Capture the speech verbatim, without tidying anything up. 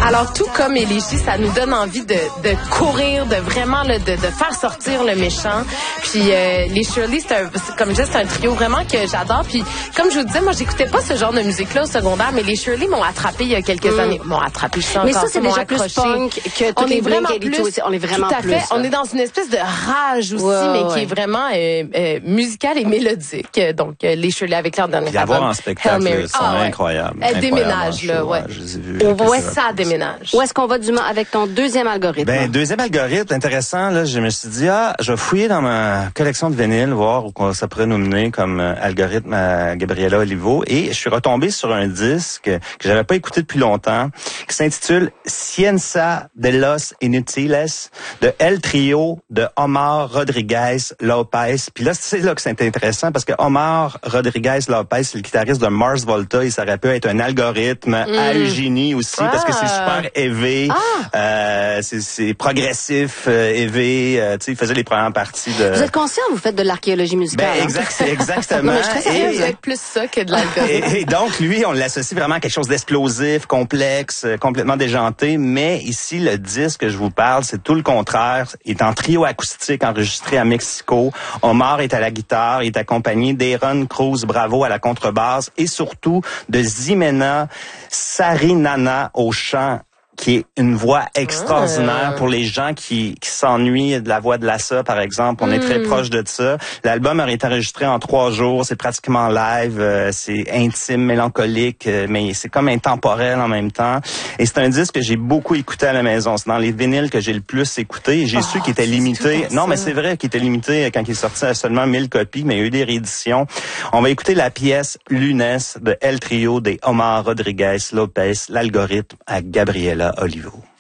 Alors, tout comme Elégie, ça nous donne envie de, de courir, de vraiment là, de, de faire sortir le méchant. Puis euh, les Shirley, c'est, un, c'est comme je dis, c'est un trio vraiment que j'adore. Puis comme je vous disais, moi, j'écoutais pas ce genre de musique-là au secondaire, mais les Shirley m'ont attrapé il y a quelques mm. années. M'ont attrapé, je sais mais encore. ça, c'est déjà plus punk que toutes les Blink et tout. On est vraiment tout à plus. Fait, on est dans une espèce de rage aussi, ouais, mais ouais. qui est vraiment euh, euh, musicale et mélodique. Donc, euh, les Shirley avec leur dernier album. Y avoir en spectacle, c'est ah, ouais. incroyable. Elle déménage, là, ouais. Je les ai vus. Où est-ce ça déménage? Où est-ce qu'on va du avec ton deuxième algorithme? Ben, deuxième algorithme, intéressant, là, je me suis dit, ah, je vais fouiller dans ma collection de vinyles, voir où ça pourrait nous mener comme euh, algorithme à Gabriela Olivo. Et je suis retombé sur un disque que j'avais pas écouté depuis longtemps, qui s'intitule Ciencia de los Inutiles, de El Trio de Omar Rodriguez Lopez. Puis là, c'est là que c'est intéressant, parce que Omar Rodriguez Lopez, c'est le guitariste de Mars Volta, et ça aurait pu être un algorithme mm. à Eugénie aussi, ah. parce que c'est super élevé. Ah. Euh, c'est, c'est progressif, euh, élevé. Euh, tu sais, il faisait les premières parties de. Vous êtes conscient, vous faites de l'archéologie musicale? Ben exact, c'est exactement. non, je et, vous êtes plus ça que de l'algorithme. Et, et donc lui, on l'associe vraiment à quelque chose d'explosif, complexe, euh, complètement déjanté. Mais ici, le disque que je vous parle, c'est tout le contraire. Il est en trio acoustique enregistré à Mexico. Omar est à la guitare, il est accompagné d'Aaron Cruz Bravo à la contrebasse et surtout de Ximena Sarinana au chant, qui est une voix extraordinaire pour les gens qui, qui s'ennuient de la voix de Lassa, par exemple. On mm. est très proche de ça. L'album a été enregistré en trois jours. C'est pratiquement live. Euh, c'est intime, mélancolique, euh, mais c'est comme intemporel en même temps. Et c'est un disque que j'ai beaucoup écouté à la maison. C'est dans les vinyles que j'ai le plus écouté. J'ai oh, su qu'il était limité. Non, mais c'est vrai qu'il était limité quand il est sorti à seulement mille copies, mais il y a eu des rééditions. On va écouter la pièce Lunes de El Trio de Omar Rodriguez Lopez, l'algorithme à Gabriela Olivo.